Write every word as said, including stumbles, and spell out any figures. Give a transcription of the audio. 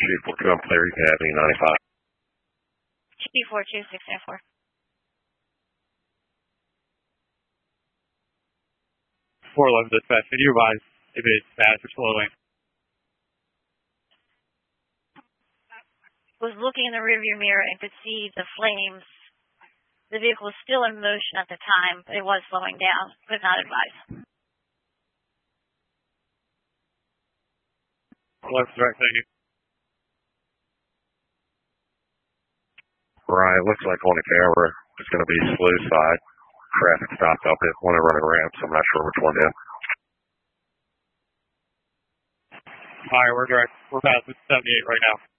Chief four two, I'm clear. You can have me ninety-five. Chief four two, six nine four. four eleven dispatch, can you advise if it's fast or slowing? Was looking in the rearview mirror and could see the flames. The vehicle was still in motion at the time, but it was slowing down. Could not advise. Left, direct, thank you. Right, it looks like on the camera it's going to be slow side. Traffic stopped up at one of the running ramps. I'm not sure which one it is. Alright, we're direct. We're past seventy-eight right now.